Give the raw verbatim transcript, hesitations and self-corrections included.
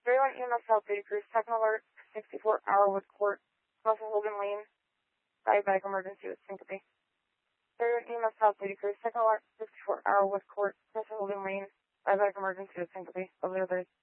thirty-one E M S South Data Cruz, second alert, sixty-four Arrowwood Court, Russell Hogan Lane, diabetic emergency with syncope. thirty-one E M S South Data Cruz, second alert, sixty-four Arrowwood Court, Russell Hogan Lane, diabetic emergency with syncope. Over the others.